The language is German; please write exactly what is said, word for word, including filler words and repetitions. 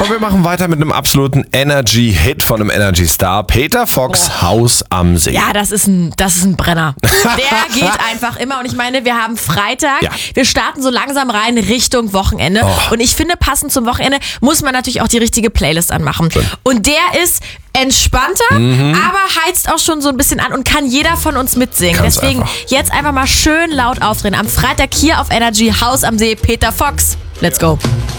Und wir machen weiter mit einem absoluten Energy-Hit von einem Energy-Star. Peter Fox, Oh. Haus am See. Ja, das ist ein, das ist ein Brenner. Der geht einfach immer. Und ich meine, wir haben Freitag. Ja. Wir starten so langsam rein Richtung Wochenende. Oh. Und ich finde, passend zum Wochenende muss man natürlich auch die richtige Playlist anmachen. Schön. Und der ist entspannter, Mhm. aber heizt auch schon so ein bisschen an und kann jeder von uns mitsingen. Ganz Deswegen einfach. jetzt einfach mal schön laut aufdrehen. Am Freitag hier auf Energy, Haus am See, Peter Fox. Let's go.